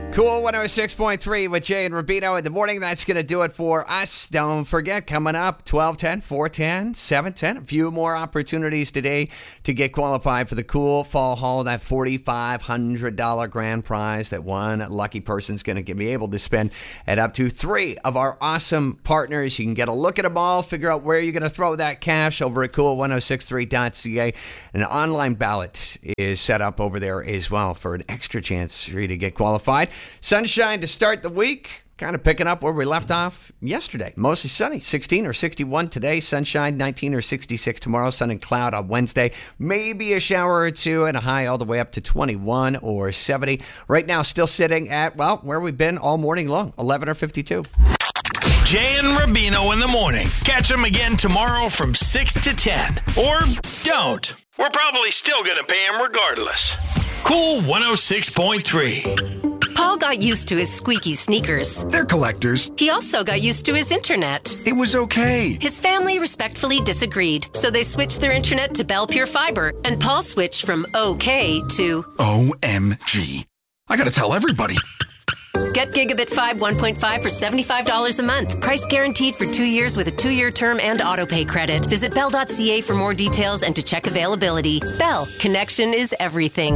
Cool 106.3 with Jay and Rubino in the morning. That's going to do it for us. Don't forget, coming up, 1210, 410, 710. A few more opportunities today to get qualified for the Cool Fall Haul, that $4,500 grand prize that one lucky person's going to be able to spend at up to 3 of our awesome partners. You can get a look at them all, figure out where you're going to throw that cash over at cool1063.ca. An online ballot is set up over there as well for an extra chance for you to get qualified. Sunshine to start the week, kind of picking up where we left off yesterday. Mostly sunny, 16 or 61 today. Sunshine, 19 or 66 tomorrow. Sun and cloud on Wednesday. Maybe a shower or two and a high all the way up to 21 or 70. Right now, still sitting at, well, where we've been all morning long, 11 or 52. Jay and Rubino in the morning. Catch them again tomorrow from 6 to 10. Or don't. We're probably still going to pay them regardless. Cool 106.3. Paul got used to his squeaky sneakers. They're collectors. He also got used to his internet. It was okay. His family respectfully disagreed, so they switched their internet to Bell Pure Fiber, and Paul switched from okay to OMG. I gotta tell everybody. Get Gigabit 5 1.5 for $75 a month. Price guaranteed for 2 years with a 2-year term and autopay credit. Visit Bell.ca for more details and to check availability. Bell, connection is everything.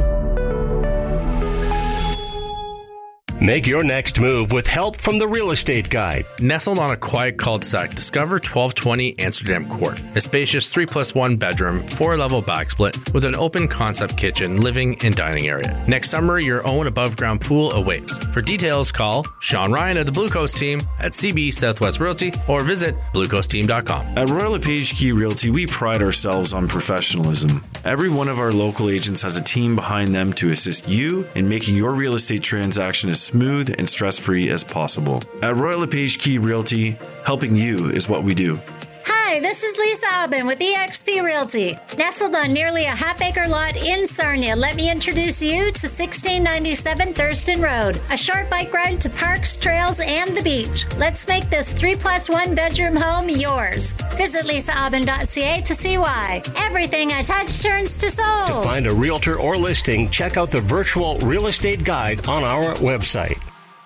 Make your next move with help from the Real Estate Guide. Nestled on a quiet cul-de-sac, discover 1220 Amsterdam Court. A spacious 3+1 bedroom, 4-level backsplit with an open concept kitchen, living and dining area. Next summer, your own above-ground pool awaits. For details, call Sean Ryan of the Blue Coast team at CB Southwest Realty or visit bluecoastteam.com. At Royal LePage Key Realty, we pride ourselves on professionalism. Every one of our local agents has a team behind them to assist you in making your real estate transaction as smooth and stress-free as possible. At Royal LePage Key Realty, helping you is what we do. Hi, this is Lisa Aubin with eXp Realty. Nestled on nearly a half-acre lot in Sarnia, let me introduce you to 1697 Thurston Road, a short bike ride to parks, trails, and the beach. Let's make this 3+1 bedroom home yours. Visit lisaaubin.ca to see why. Everything I touch turns to sold. To find a realtor or listing, check out the virtual real estate guide on our website.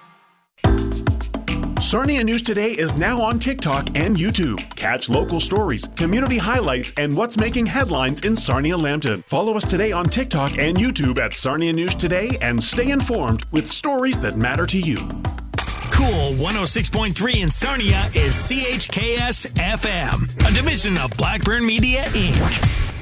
Sarnia News Today is now on TikTok and YouTube. Catch local stories, community highlights, and what's making headlines in Sarnia-Lambton. Follow us today on TikTok and YouTube at Sarnia News Today and stay informed with stories that matter to you. Cool 106.3 in Sarnia is CHKS FM, a division of Blackburn Media, Inc.